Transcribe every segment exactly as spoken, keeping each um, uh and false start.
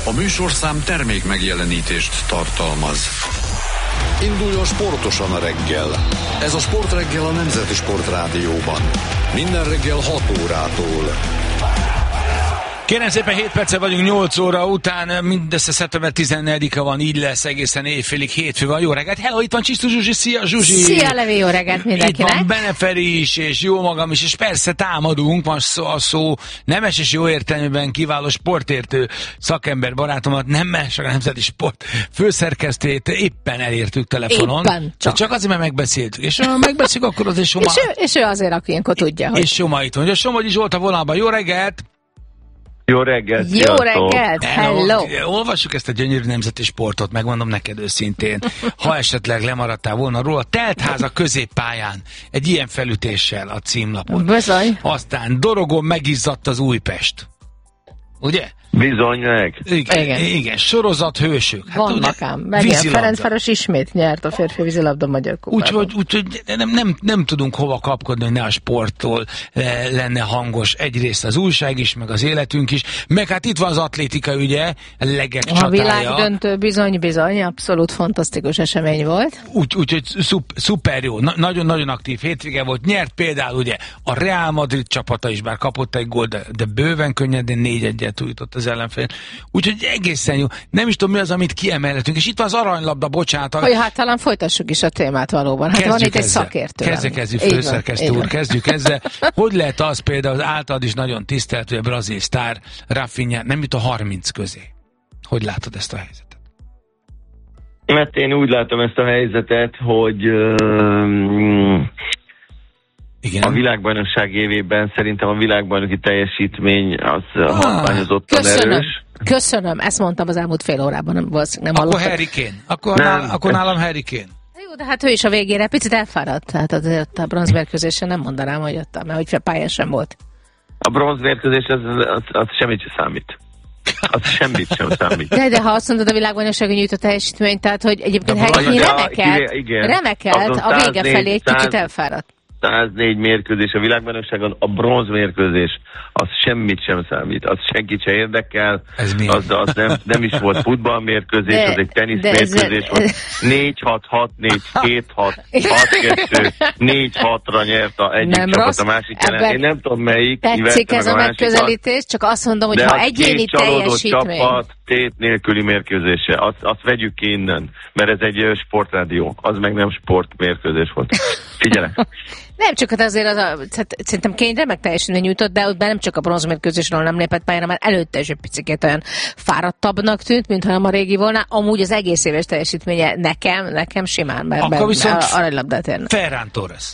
A műsorszám termék megjelenítést tartalmaz. Induljon sportosan a reggel. Ez a Sportreggel a Nemzeti Sportrádióban. Minden reggel hat órától. Kérem szépen, hét perce vagyunk, nyolc óra után, mindössze szeptember tizennegyedike van, így lesz egészen éjfélig, hétfő van. Jó reggelt, hello, itt van Csisztú Zsuzsi, szia Zsuzsi! Szia Levi, jó reggelt mindenkinek! Itt van Beneferi is, és jó magam is, és persze támadunk, van szó, a szó nemes és jó értelmében kiváló sportértő szakember barátomat, Nemes a Nemzeti Sport főszerkesztőjét éppen elértük telefonon. Éppen csak. Csak azért, mert megbeszéltük. És ha megbeszéljük, akkor azért Soma... És ő, és ő azért, aki ilyenkor tudja, hogy... És Soma itt van. Ugye Somogyi Zsolt a vonalban. Jó reggelt! Jó reggelt! Jó sziasztok. Reggelt! Hello! Olvassuk ezt a gyönyörű nemzeti sportot, megmondom neked őszintén. Ha esetleg lemaradtál volna róla, teltház a középpályán egy ilyen felütéssel a címlapon. Bizony. Aztán dorogon megizzadt az Újpest. Ugye? Bizony meg. Igen, igen. igen. Sorozat hősök. Hát vannak ám. Megint Ferencváros ismét nyert a férfi vízilabda magyar kupában. Úgyhogy úgy, nem, nem, nem tudunk hova kapkodni, hogy ne a sporttól lenne hangos. Egyrészt az újság is, meg az életünk is. Meg hát itt van az atlétika, ugye? Legek csatája. A világdöntő bizony-bizony, abszolút fantasztikus esemény volt. Úgyhogy úgy, szup, szuper jó. Nagyon-nagyon aktív hétvége volt. Nyert például ugye a Real Madrid csapata is, bár kapott egy gólt, de, de bőven könnyedén négy egyet újított az ellenfél. Úgyhogy egészen jó. Nem is tudom, mi az, amit kiemelhetünk. És itt van az aranylabda, bocsánat. Hogy hát talán folytassuk is a témát valóban. Hát kezdjük van itt egy szakértő. Kezdjük, kezdjük, főszerkesztő úr, kezdjük ezzel. Hogy lehet az például, az általad is nagyon tisztelt, hogy a brazil sztár Rafinha nem jut a harminc közé. Hogy látod ezt a helyzetet? Mert én úgy látom ezt a helyzetet, hogy uh, igen. A világbajnokság évében szerintem a világbajnoki teljesítmény az ah, hatványozottan erős. Köszönöm, ezt mondtam az elmúlt fél órában, nem, nem Akkor Harry Kane. Akkor, nem, nál, akkor nálam Harry Kane. Jó, de hát ő is a végére picit elfáradt, tehát azért a bronzmérkőzésen nem mondanám, hogy ott, mert hogy pályán sem volt. A bronzmérkőzés az, az, az semmit sem számít. Az semmit sem számít. De, de ha azt mondod, a világbajnokságon nyújtott teljesítményt, tehát hogy egyébként Harry Kane remekelt, igen, remekelt a vége felé egy kicsit elfáradt. száznégy mérkőzés a világbajnokságon, a bronzmérkőzés, az semmit sem számít, az senkit se érdekel, az, az nem, nem is volt futballmérkőzés, de, az egy teniszmérkőzés volt. négy hat hat, négy két hat, hat kettő, négy hatra nyert a egyik nem csapat rossz, a másik ellen. Én nem tudom melyik. Tetszik ez a, a megközelítés, csak azt mondom, hogy ha egyéni teljesítmény. Csapat tét nélküli mérkőzése, azt, azt vegyük ki innen, mert ez egy sportrádió, az meg nem sportmérkőzés volt. Figyelek! Nem, csak hát azért az a, hát szerintem Kane remek teljesítmény nyújtott, de ott nem csak a bronzmérkőzésről nem lépett pályára, mert előtte is egy picit olyan fáradtabbnak tűnt, mint hanem a régi volna. Amúgy az egész éves teljesítménye nekem, nekem simán, mert akkor viszont aranylabdát érne. Ferran Torres.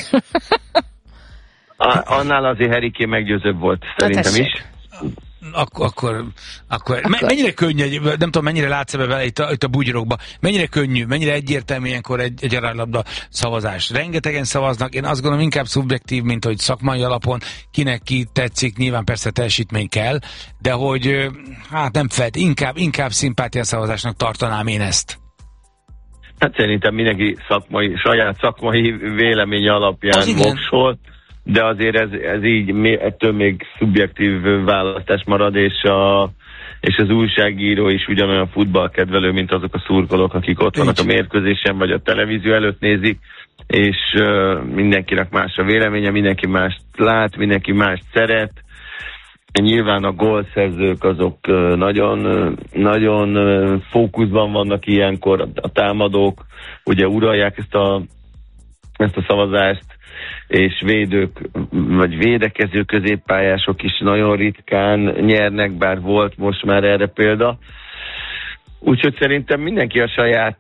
Annál azért Harry Kane meggyőzőbb volt, szerintem is. Akkor, akkor, akkor, akkor. Mennyire könnyű, nem tudom, mennyire látsz ebbe vele itt a, itt a bugyrokba, mennyire könnyű, mennyire egyértelmű ilyenkor egy, egy aranylabda szavazás. Rengetegen szavaznak, én azt gondolom inkább szubjektív, mint hogy szakmai alapon, kinek ki tetszik, nyilván persze teljesítmény kell, de hogy hát nem felt, inkább, inkább szimpátia szavazásnak tartanám én ezt. Hát szerintem mindenki szakmai, saját szakmai vélemény alapján voksol. De azért ez, ez így, ettől még szubjektív választás marad, és, a, és az újságíró is ugyanolyan futballkedvelő, mint azok a szurkolók, akik ott vannak a mérkőzésen, vagy a televízió előtt nézik, és uh, mindenkinek más a véleménye, mindenki mást lát, mindenki mást szeret. Nyilván a gólszerzők azok uh, nagyon, uh, nagyon uh, fókuszban vannak ilyenkor, a támadók ugye uralják ezt a, ezt a szavazást, és védők, vagy védekező középpályások is nagyon ritkán nyernek, bár volt most már erre példa. Úgyhogy szerintem mindenki a saját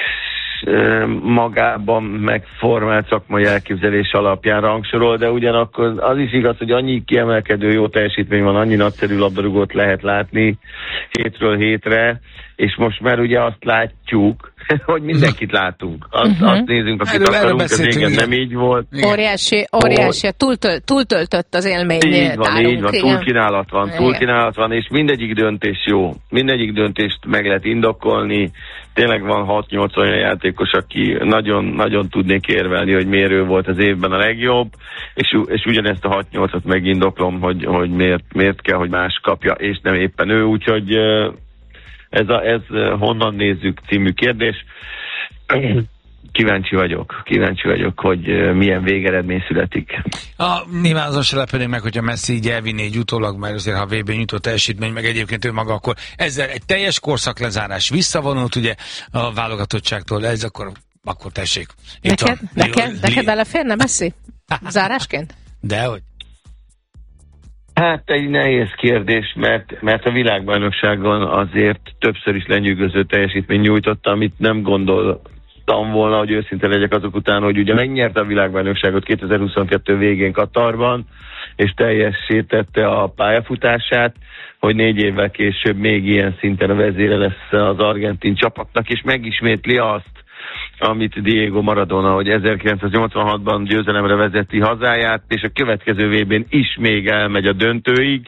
magában megformált szakmai elképzelés alapján rangsorol, de ugyanakkor az is igaz, hogy annyi kiemelkedő jó teljesítmény van, annyi nagyszerű labdarúgót lehet látni hétről hétre, és most már ugye azt látjuk, hogy mindenkit látunk. Azt, uh-huh. azt nézünk, akit erről, akarunk, ez régen nem így volt. Óriási, óriási, túltöl, túltöltött az élmény. Így van, tárunk, így van, túlkínálat van, túlkínálat van, és mindegyik döntés jó. Mindegyik döntést meg lehet indokolni. Tényleg van hat-nyolc olyan játékos, aki nagyon, nagyon tudnék érvelni, hogy miért ő volt az évben a legjobb, és, és ugyanezt a hat-nyolcat megindoklom, hogy, hogy miért, miért kell, hogy más kapja, és nem éppen ő, úgyhogy ez, a, ez honnan nézzük című kérdés. Kíváncsi vagyok, kíváncsi vagyok, hogy milyen végeredmény születik. A, nyilván azon se lepődnék meg, hogyha Messi így elvinné egy utólag, mert azért ha vé bé nyújtott teljesítmény, meg egyébként ő maga, akkor ezzel egy teljes korszak-lezárás visszavonult ugye a válogatottságtól, ez akkor, akkor tessék. Itt neked, van, neked, li- neked beleférne Messi? Zárásként? Dehogy. Hát egy nehéz kérdés, mert, mert a világbajnokságon azért többször is lenyűgöző teljesítmény nyújtott, amit nem gondol volna, hogy őszinte legyek azok után, hogy ugye megnyerte a világbajnokságot kétezer-huszonkettő végén Katarban, és teljesítette a pályafutását, hogy négy évvel később még ilyen szinten a vezére lesz az argentin csapatnak, és megismétli azt, amit Diego Maradona, hogy ezerkilencszáznyolcvanhatban győzelemre vezeti hazáját, és a következő vé bén is még elmegy a döntőig,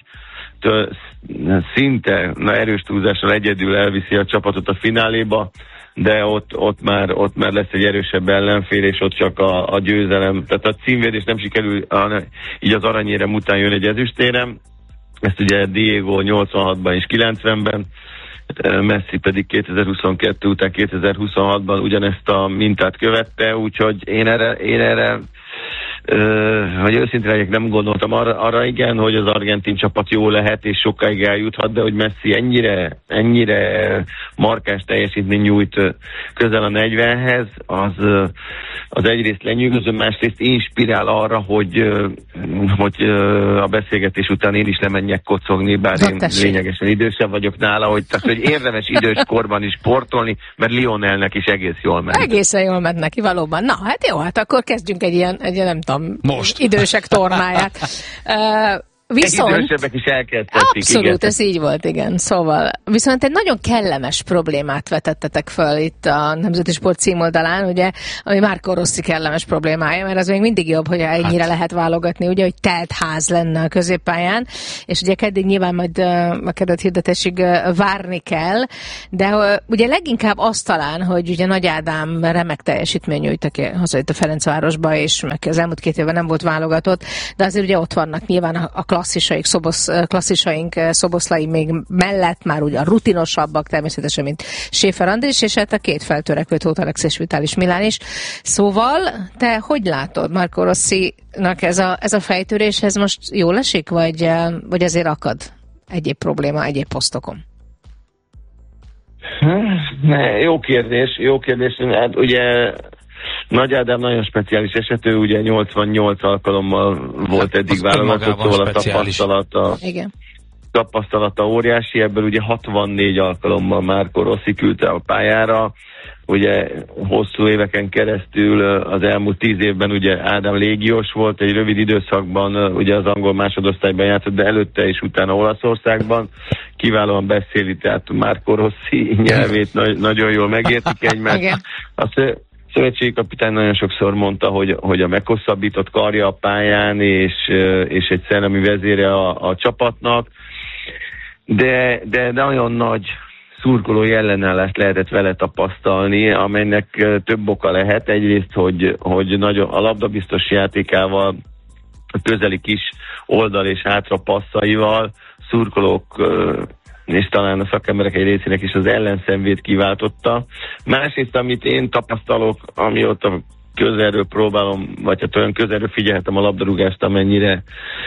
szinte na, erős túlzással egyedül elviszi a csapatot a fináléba, de ott, ott, már, ott már lesz egy erősebb ellenfél, és ott csak a, a győzelem, tehát a címvédés nem sikerül, a, így az aranyérem után jön egy ezüstérem, ezt ugye Diego nyolcvanhatban és kilencvenben, Messi pedig kétezer-huszonkettő után kétezer-huszonhatban ugyanezt a mintát követte, úgyhogy én erre, én erre Uh, hogy őszintén legyek, nem gondoltam arra, arra igen, hogy az argentin csapat jó lehet és sokáig eljuthat, de hogy Messi ennyire, ennyire markáns teljesítmény nyújt közel a negyvenhez, az, az egyrészt lenyűgöző, másrészt inspirál arra, hogy, hogy a beszélgetés után én is lemenjek kocogni, bár én lényegesen idősebb vagyok nála, hogy, tehát, hogy érdemes idős korban is sportolni, mert Lionelnek is egész jól ment. Egészen jól ment neki, valóban. Na, hát jó, hát akkor kezdjünk egy ilyen, egy nem tudom, most idősek tornáját. Uh, Viszont... Idősebbek is elkezdtették. Abszolút, igen. Ez így volt, igen. Szóval, viszont egy nagyon kellemes problémát vetettetek föl itt a Nemzeti Sport címoldalán, ugye, ami Marco Rossi kellemes problémája, mert az még mindig jobb, hogyha ennyire hát. lehet válogatni, ugye, hogy telt ház lenne a középpályán, és ugye keddig nyilván majd uh, a kedvelt hirdetésig uh, várni kell, de uh, ugye leginkább azt talán, hogy ugye Nagy Ádám remek teljesítmény nyújtak hazajött a Ferencvárosba, és meg az elmúlt két évben nem volt válogatott, de azért ugye ott vannak nyilván a, a klasszisaik, szobosz, klasszisaink, szoboszlai még mellett már ugye a rutinosabbak természetesen, mint Schäfer András, és hát a két feltörekvő Tóth Alex és Vitális Milán is. Szóval te hogy látod Marco Rossinak ez a, ez a fejtörés, ez most jól esik, vagy, vagy azért akad egyéb probléma egyéb posztokon? Ne, jó kérdés, jó kérdés. Hát ugye Nagy Ádám nagyon speciális esetű, ugye nyolcvannyolc alkalommal volt eddig válogatott, szóval a tapasztalata, Igen. tapasztalata óriási, ebből ugye hatvannégy alkalommal Marco Rossi küldte a pályára, ugye hosszú éveken keresztül az elmúlt tíz évben ugye Ádám légiós volt, egy rövid időszakban ugye az angol másodosztályban játszott, de előtte és utána Olaszországban, kiválóan beszéli, tehát Marco Rossi nyelvét na- nagyon jól megértik egymást. A szövetségi kapitány nagyon sokszor mondta, hogy, hogy a meghosszabbított karja a pályán, és, és egy szellemi vezére a, a csapatnak, de, de nagyon nagy szurkolói ellenállást lehetett vele tapasztalni, amelynek több oka lehet. Egyrészt, hogy, hogy nagyon a labdabiztos játékával, a közeli kis oldal és hátra passzaival szurkolók és talán a szakemberek egy részének is az ellenszenvét kiváltotta. Másrészt, amit én tapasztalok, amióta közelről próbálom, vagy hát olyan közelről figyelhetem a labdarúgást, amennyire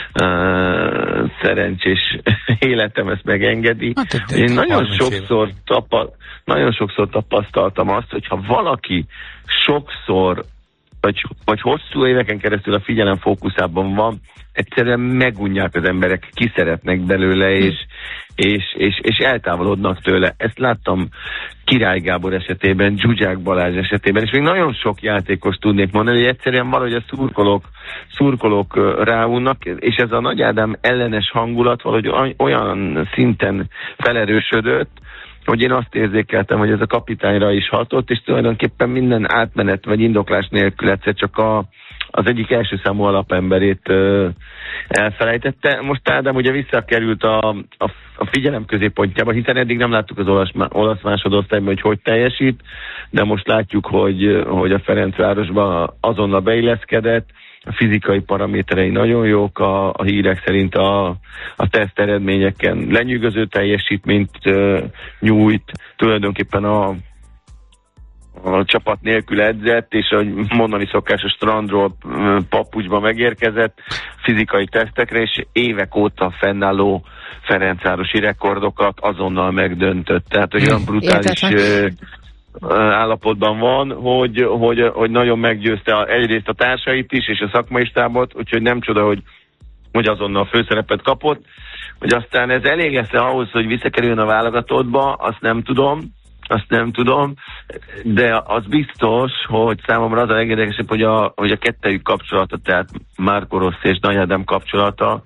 uh, szerencsés életem ezt megengedi. Hát, én nagyon sokszor, tapa, nagyon sokszor tapasztaltam azt, hogyha valaki sokszor, vagy, vagy hosszú éveken keresztül a figyelem fókuszában van, egyszerűen megunják az emberek, ki szeretnek belőle, és, és, és, és eltávolodnak tőle. Ezt láttam Király Gábor esetében, Zsuzsák Balázs esetében, és még nagyon sok játékos tudnék mondani, hogy egyszerűen valahogy a szurkolók, szurkolók ráunnak, és ez a Nagy Ádám ellenes hangulat valahogy olyan szinten felerősödött, hogy én azt érzékeltem, hogy ez a kapitányra is hatott, és tulajdonképpen minden átmenet vagy indoklás nélkül egyszer csak a, az egyik első számú alapemberét ö, elfelejtette. Most Ádám ugye visszakerült a, a, a figyelem középpontjába, hiszen eddig nem láttuk az olasz, olasz másodosztályban, hogy hogy teljesít, de most látjuk, hogy, hogy a Ferencvárosban azonnal beilleszkedett, a fizikai paraméterei nagyon jók, a, a hírek szerint a, a teszt eredményeken lenyűgöző teljesítményt uh, nyújt, tulajdonképpen a, a csapat nélkül edzett, és ahogy mondani szokás, a strandról uh, papucsba megérkezett fizikai tesztekre, és évek óta fennálló ferencvárosi rekordokat azonnal megdöntött. Tehát olyan brutális uh, állapotban van, hogy, hogy, hogy nagyon meggyőzte egyrészt a társait is, és a szakmai stábot, úgyhogy nem csoda, hogy, hogy azonnal főszerepet kapott. Hogy aztán ez elég lesz ahhoz, hogy visszakerüljön a válogatottba, azt nem tudom, azt nem tudom, de az biztos, hogy számomra az a legérdekesebb, hogy a, hogy a kettejük kapcsolata, tehát Marco Rossi és Nagy Ádám kapcsolata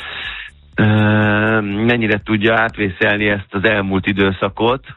mennyire tudja átvészelni ezt az elmúlt időszakot,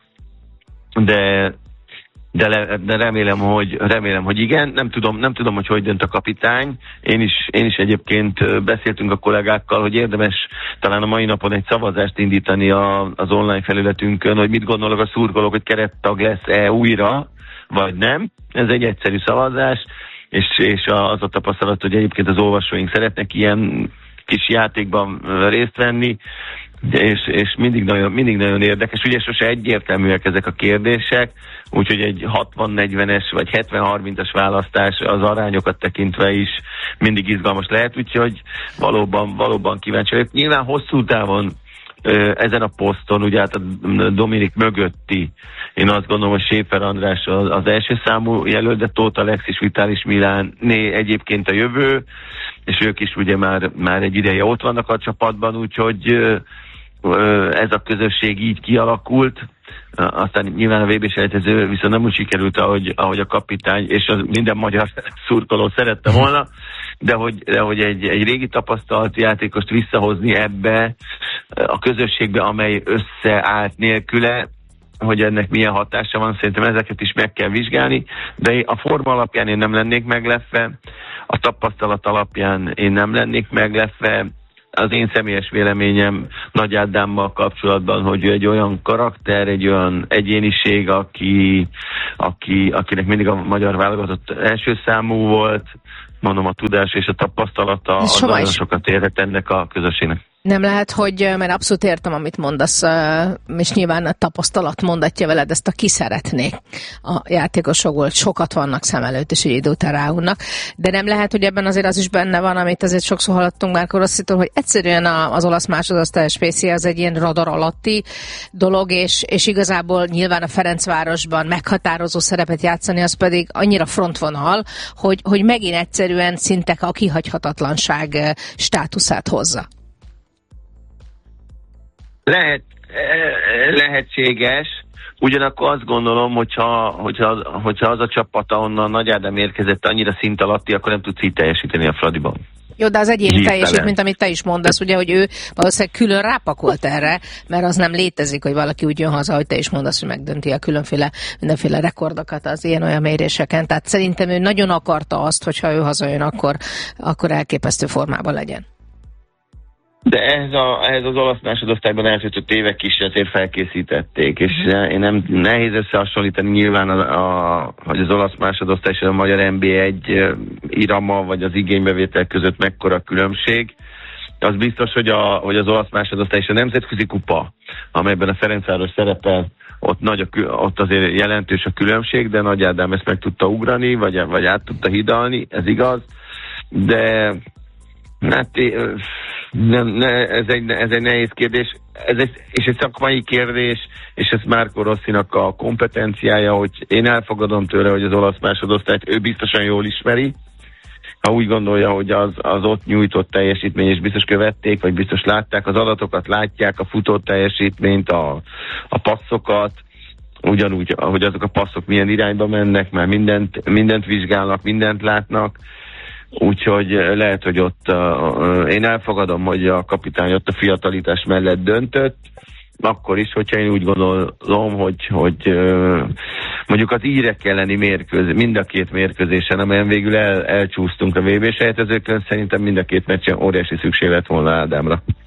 de De, le, de remélem, hogy, remélem, hogy igen. Nem tudom, nem tudom, hogy hogy dönt a kapitány. Én is, én is egyébként beszéltünk a kollégákkal, hogy érdemes talán a mai napon egy szavazást indítani a, az online felületünkön, hogy mit gondolok a szurkolók, hogy kerettag lesz-e újra, vagy nem. Ez egy egyszerű szavazás, és, és az a tapasztalat, hogy egyébként az olvasóink szeretnek ilyen kis játékban részt venni, és, és mindig, nagyon, mindig nagyon érdekes. Ugye sose egyértelműek ezek a kérdések, úgyhogy egy hatvan negyvenes vagy hetven harmincas választás az arányokat tekintve is mindig izgalmas lehet, úgyhogy valóban, valóban kíváncsi vagyok. Nyilván hosszú távon ezen a poszton, ugye hát a Dominik mögötti, én azt gondolom, hogy Schäfer András az, az első számú jelölt, de Tóth Alexis, Vitalis Milán né egyébként a jövő, és ők is ugye már, már egy ideje ott vannak a csapatban, úgyhogy ez a közösség így kialakult. Aztán nyilván a vé bé-selejtező viszont nem úgy sikerült, ahogy, ahogy a kapitány és az minden magyar szurkoló szerette volna, de hogy, de hogy egy, egy régi tapasztalt játékost visszahozni ebbe a közösségbe, amely összeállt nélküle, hogy ennek milyen hatása van, szerintem ezeket is meg kell vizsgálni, de a forma alapján én nem lennék meglepve, a tapasztalat alapján én nem lennék meglepve. Az én személyes véleményem Nagy Ádámmal kapcsolatban, hogy ő egy olyan karakter, egy olyan egyéniség, aki, aki, akinek mindig a magyar válogatott első számú volt, mondom, a tudás és a tapasztalata, az nagyon sokat érhet ennek a közösségnek. Nem lehet, hogy, mert abszolút értem, amit mondasz, és nyilván a tapasztalat mondatja veled ezt a ki szeretnék a játékosokból, sokat vannak szem előtt, és egy idő után ráunnak, de nem lehet, hogy ebben azért az is benne van, amit azért sokszor hallottunk Marco Rossitól, hogy egyszerűen az olasz másodosztályos pé cé az egy ilyen radar alatti dolog, és, és igazából nyilván a Ferencvárosban meghatározó szerepet játszani, az pedig annyira frontvonal, hogy, hogy megint egyszerűen szinte a kihagyhatatlanság státuszát hozza. Lehet, lehetséges, ugyanakkor azt gondolom, hogyha, hogyha, hogyha az a csapat, ahonnan Nagy Ádám érkezett, annyira szint alatti, akkor nem tudsz így teljesíteni a Fradiban. Jó, de az egyéni teljesít, mint amit te is mondasz, ugye, hogy ő valószínűleg külön rápakolt erre, mert az nem létezik, hogy valaki úgy jön haza, hogy te is mondasz, hogy megdönti a különféle, mindenféle rekordokat az ilyen-olyan méréseken. Tehát szerintem ő nagyon akarta azt, hogyha ő hazajön, akkor, akkor elképesztő formában legyen. De ehhez, a, ehhez az olasz másodosztályban eltöltött évek is azért felkészítették, és én nem nehéz összehasonlítani nyilván, a, a, hogy az olasz másodosztály és a magyar en bé egy irama, vagy az igénybevétel között mekkora különbség. Az biztos, hogy, a, hogy az olasz másodosztály és a nemzetközi kupa, amelyben a Ferencváros szerepel, ott, nagy a, ott azért jelentős a különbség, de Nagy Ádám ezt meg tudta ugrani, vagy, vagy át tudta hidalni, ez igaz, de hát nem, ne, ez, egy, ez egy nehéz kérdés, ez egy, és egy szakmai kérdés, és ez Marco Rossinak a kompetenciája, hogy én elfogadom tőle, hogy az olasz másodosztályt ő biztosan jól ismeri, ha úgy gondolja, hogy az, az ott nyújtott teljesítmény, és biztos követték, vagy biztos látták az adatokat, látják a futó teljesítményt, a, a passzokat, ugyanúgy, hogy azok a passzok milyen irányba mennek, mert mindent, mindent vizsgálnak, mindent látnak, úgyhogy lehet, hogy ott uh, én elfogadom, hogy a kapitány ott a fiatalitás mellett döntött, akkor is, hogyha én úgy gondolom, hogy, hogy uh, mondjuk az írek elleni mérkőzés, mind a két mérkőzésen, amelyen végül el, elcsúsztunk a vé bé-selejtezőkön, szerintem mind a két meccsen óriási szükség lett volna Ádámra.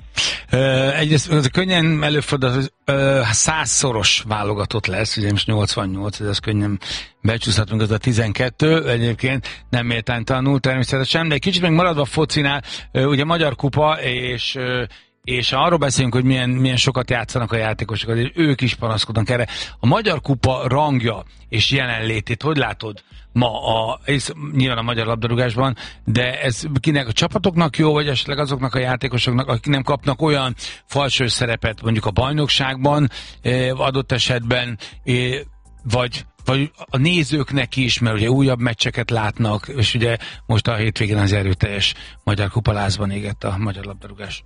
Egyrészt ez könnyen előfordul, hogy százszoros válogatott lesz, ugye most nyolcvannyolc, ez könnyen becsúszhatunk, az a tizenkettő, egyébként nem méltánytalanul természetesen, de egy kicsit még maradva a focinál, ugye Magyar Kupa, és és arról beszélünk, hogy milyen, milyen sokat játszanak a játékosok, és ők is panaszkodnak erre. A Magyar Kupa rangja és jelenlétét, hogy látod ma a, nyilván a magyar labdarúgásban, de ez kinek a csapatoknak jó, vagy esetleg azoknak a játékosoknak, akik nem kapnak olyan falsős szerepet mondjuk a bajnokságban adott esetben, vagy vagy a nézőknek is, mert ugye újabb meccseket látnak, és ugye most a hétvégén az erőteljes Magyar Kupa lázban égett a magyar labdarúgás.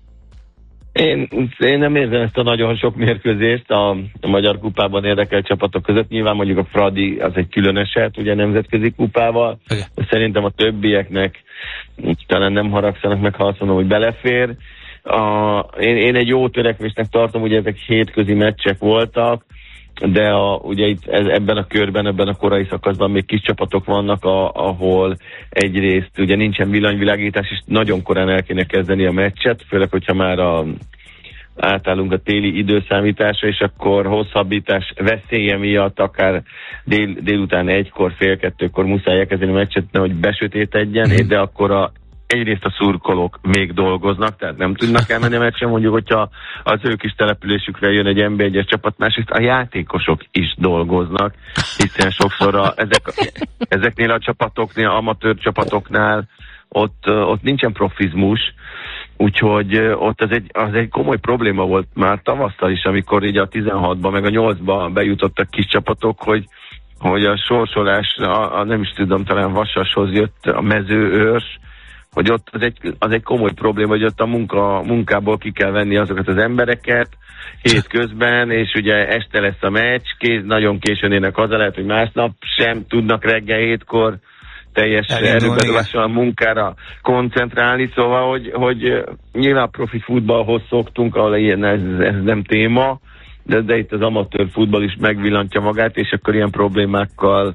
Én, én nem érzem ezt a nagyon sok mérkőzést a, a Magyar Kupában érdekelt csapatok között. Nyilván mondjuk a Fradi az egy külön eset, ugye nemzetközi kupával. Okay. Szerintem a többieknek talán nem haragszanak meg, ha azt mondom, hogy belefér. A, én, én egy jó törekvésnek tartom, ugye ezek hétközi meccsek voltak, de a, ugye itt ebben a körben, ebben a korai szakaszban még kis csapatok vannak, a, ahol egyrészt ugye nincsen villanyvilágítás, és nagyon korán el kéne kezdeni a meccset, főleg, hogyha már a, átállunk a téli időszámításra, és akkor hosszabbítás veszélye miatt akár dél, délután egykor, fél kettőkor muszáj elkezdeni a meccset, nehogy besötétedjen, de akkor a egyrészt a szurkolók még dolgoznak, tehát nem tudnak elmenni a meccsen, mondjuk, hogyha az ő kis településükre jön egy en bé egyes csapat, másrészt a játékosok is dolgoznak, hiszen sokszor a, ezek, ezeknél a csapatoknél, amatőr csapatoknál ott, ott nincsen profizmus, úgyhogy ott az egy, az egy komoly probléma volt már tavasszal is, amikor így a tizenhatban meg a nyolcban bejutottak kis csapatok, hogy hogy a sorsolás, a, a nem is tudom, talán Vasashoz jött a Mezőőrs, hogy ott az egy, az egy komoly probléma, hogy ott a munka, munkából ki kell venni azokat az embereket hétközben, és ugye este lesz a meccs, kész, nagyon későn érnek haza, lehet, hogy másnap sem tudnak reggel hétkor teljes erőbedobással a munkára koncentrálni, szóval, hogy, hogy nyilván a profi futballhoz szoktunk, ahol ilyen, ez, ez nem téma, de, de itt az amatőr futball is megvillantja magát, és akkor ilyen problémákkal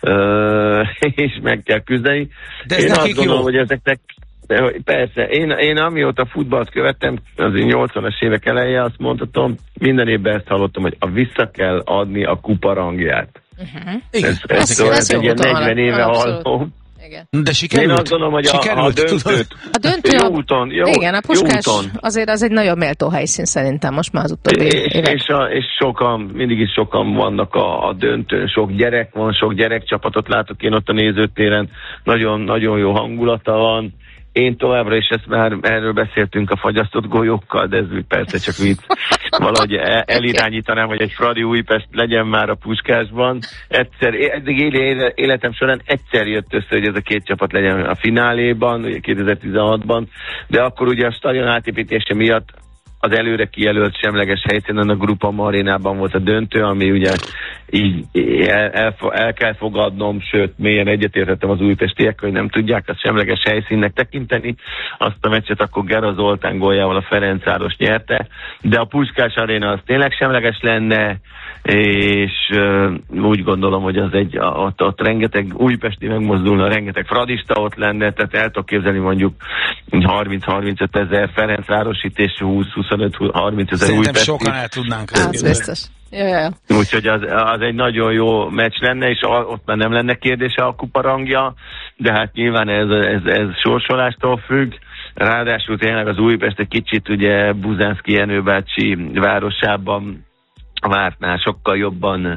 uh, is meg kell küzdeni. De ez én azt gondolom, jó. hogy ezeknek de, persze, én, én amióta futballt követtem, az nyolcvanas évek eleje, azt mondhatom, minden évben ezt hallottam, hogy a vissza kell adni a kupa rangját. Uh-huh. Ez, ez, ez, ez, ez egy ilyen negyven éve hallom. De sikerült? Én azt gondolom, hogy a, a döntőt, a döntő jó úton, jó, igen, a Puskás úton. azért az egy nagyon méltó helyszín szerintem most már az utóbbi és, évek. És, a, és sokan, mindig is sokan vannak a, a döntőn, sok gyerek van, sok gyerekcsapatot látok én ott a nézőtéren, nagyon, nagyon jó hangulata van. Én továbbra is, ezt már erről beszéltünk a fagyasztott golyókkal, de ez persze csak vicc. Valahogy el, elirányítanám, hogy egy Fradi Újpest legyen már a Puskásban. Egyszer, eddig életem során egyszer jött össze, hogy ez a két csapat legyen a fináléban, ugye kétezer-tizenhatban, de akkor ugye a stadion átépítése miatt az előre kijelölt semleges helyszínen a Groupama arénában volt a döntő, ami ugye így el, el, el kell fogadnom, sőt, mélyen egyetértettem az újpestiek, hogy nem tudják azt semleges helyszínnek tekinteni. Azt a meccset akkor Gera Zoltán góljával a Ferencváros nyerte, de a Puskás aréna az tényleg semleges lenne, és uh, úgy gondolom, hogy az egy, ott, ott rengeteg újpesti megmozdulna, rengeteg fradista ott lenne, tehát el tudok képzelni mondjuk harminc-harmincöt ezer Ferencvárosit és húsz-huszonöt-harminc ezer újpesti. Szerintem sokan el tudnánk. Az biztos. Jaj. Úgyhogy az, az egy nagyon jó meccs lenne, és ott már nem lenne kérdése a kuparangja, de hát nyilván ez, ez, ez sorsolástól függ. Ráadásul tényleg az Újpest egy kicsit ugye Buzánszky Jenő bácsi városában a Vártnál sokkal jobban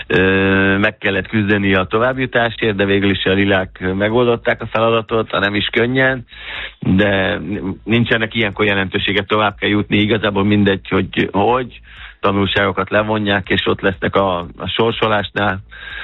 ö, meg kellett küzdeni a továbbjutásért, de végül is a Lilák megoldották a feladatot, ha nem is könnyen, de nincsenek ilyenkor jelentőséget, tovább kell jutni, igazából mindegy, hogy hogy tanulságokat levonják, és ott lesznek a, a sorsolásnál.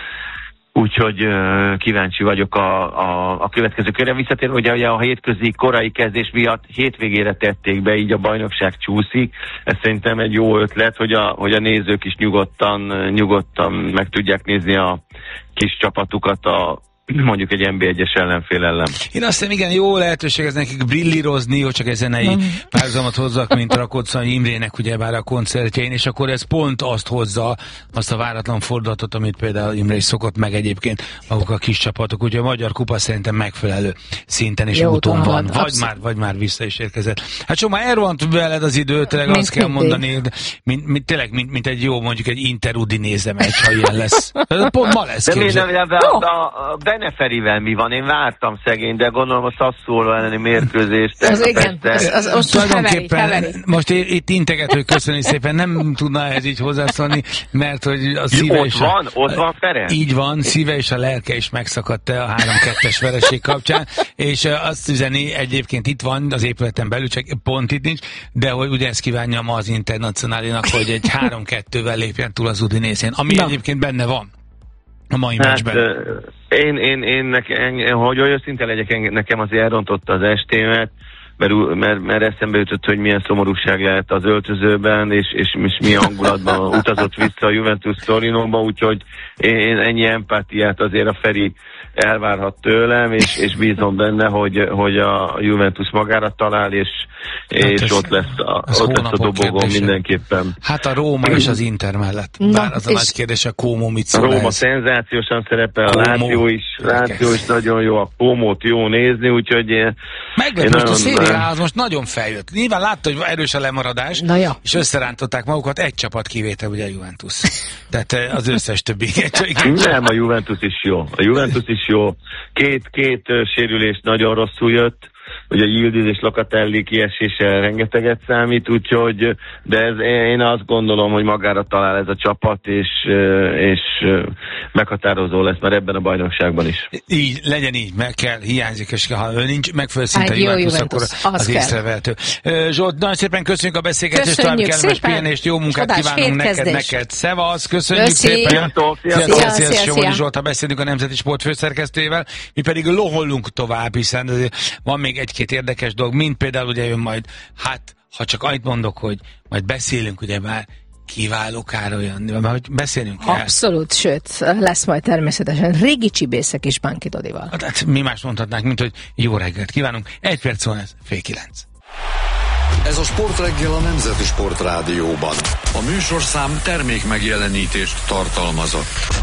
Úgyhogy uh, kíváncsi vagyok a, a, a következő körre visszatérve, hogy ugye a hétközi korai kezdés miatt hétvégére tették be, így a bajnokság csúszik. Ez szerintem egy jó ötlet, hogy a, hogy a nézők is nyugodtan, nyugodtan meg tudják nézni a kis csapatukat a, mondjuk egy en bé egyes ellenfél ellen. Én azt hiszem, igen, jó lehetőség ez nekik brillírozni, hogy csak egy zenei párhuzamot hozzak, mint Rakoczai Imrének ugyebár a koncertjein, és akkor ez pont azt hozza, azt a váratlan fordulatot, amit például Imre is szokott meg egyébként maguk a kis csapatok, úgyhogy a Magyar Kupa szerintem megfelelő szinten és úton van, van. Vagy, már, vagy már vissza is érkezett. Hát Csoma, elrohant veled az idő, tényleg mint azt kell mindig mondani, mint, mint, tényleg, mint, mint egy jó, mondjuk egy Inter-Udinéze meccs, ha ilyen lesz. Pont ma lesz. De mi nem, de a, a, a Beneferivel mi van? Én vártam szegény, de gondolom a Sassuolo elleni mérkőzést. Az igen, az, az, az tulajdonképpen heveri, most itt integető, köszönjük szépen, nem tudna ehhez így hozzászólni, mert hogy a szíve ott és van, a, ott van Ferenc. Így van, szíve és a lelke is megszakadt a három kettes vereség kapcsán, és azt üzeni, egyébként itt van az épületen belül, csak pont itt nincs, de hogy ugye ezt kívánja ma az Internacionálinak, hogy egy három kettővel lépjen túl az Udinészén, ami Na. egyébként benne van a mai hát, meccsben. Én, én, én nekem, hogy olyan szinte legyek, nekem azért elrontotta az estémet, mert, mert, mert eszembe jutott, hogy milyen szomorúság lehet az öltözőben, és, és, és milyen hangulatban utazott vissza a Juventus Torinóba, úgyhogy én ennyi empátiát azért a Feri elvárhat tőlem, és, és bízom benne, hogy, hogy a Juventus magára talál, és, és hát ott lesz a, ott lesz a dobogón kérdése. Mindenképpen. Hát a Róma és az Inter mellett. Bár az a nagy kérdés, a Como mit szól. A Róma szenzációsan szerepel, a Láció is, Láció is nagyon jó, a Comót jó nézni, úgyhogy meglepő, most a Szériához most nagyon feljött. Nyilván látta, hogy erős a lemaradás, ja. és összerántották magukat, egy csapat kivétel, ugye a Juventus. Tehát az összes többi. Nem, a Juventus is jó. A Juventus is jó. Két, két sérülés nagyon rosszul jött. Ugye Yildiz és Locatelli kiesése rengeteget számít, úgyhogy, de ez, én azt gondolom, hogy magára talál ez a csapat, és, és meghatározó lesz már ebben a bajnokságban is. Így, legyen így, meg kell, hiányzik, és ha ő nincs megfelelő szinten Juventus, akkor az, az észrevehető. Zsolt, nagyon szépen köszönjük a beszélgetést, tovább kellemes pihenést, jó munkát Csodás kívánunk neked, neked. Szevasz, köszönjük Köszi. szépen. Sziasztok, Somogyi Zsolt, ha beszélünk a Nemzeti Sport főszerkesztőjével, mi pedig loholunk tovább, hiszen van még egy-két érdekes dolog, mint például ugye jön majd, hát ha csak annyit mondok, hogy majd beszélünk ugye már Kiváló Károlyan, mert hogy beszélünk kell. Abszolút, sőt, lesz majd természetesen régi csibészek is Bánki Dodival. Hát mi más mondhatnánk, mint hogy jó reggelt kívánunk. Egy perc van, ez fél kilenc. Ez a Sportreggel a Nemzeti Sport Rádióban. A műsorszám termék megjelenítést tartalmazott.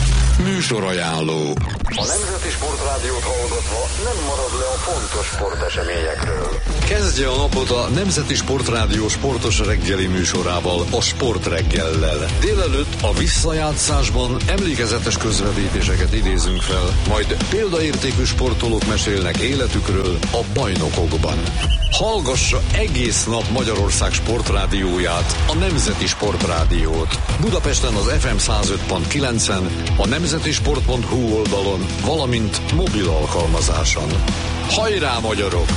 Műsorajánló. A Nemzeti Sport Rádiót hallgatva nem marad le a fontos sporteseményekről. Kezdje a napot a Nemzeti Sport Rádió sportos reggeli műsorával, a Sportreggellel. Délelőtt a visszajátszásban emlékezetes közvetítéseket idézünk fel, majd példaértékű sportolók mesélnek életükről a bajnokokban. Hallgassa egész nap Magyarország sportrádióját, a Nemzeti Sport Rádiót. Budapesten az ef em száz öt pont kilencen, a nemzetisport pont hu oldalon, valamint mobil alkalmazáson. Hajrá, magyarok!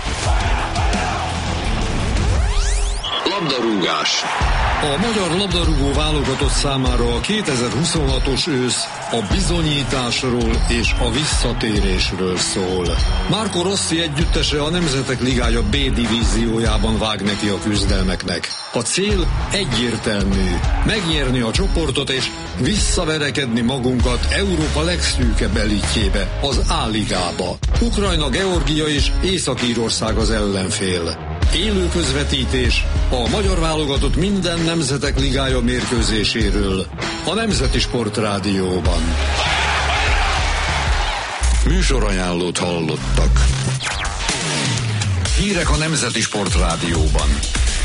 Labdarúgás. A magyar labdarúgó válogatott számára a kétezer-huszonhatos ősz a bizonyításról és a visszatérésről szól. Marco Rossi együttese a Nemzetek Ligája B divíziójában vág neki a küzdelmeknek. A cél egyértelmű, megnyerni a csoportot és visszaverekedni magunkat Európa legszűkebb elitjébe, az A-ligába. Ukrajna, Georgia és Észak-Írország az ellenfél. Élő közvetítés a magyar válogatott minden Nemzetek Ligája mérkőzéséről a Nemzeti Sport Rádióban. Műsorajánlót hallottak. Hírek a Nemzeti Sport Rádióban.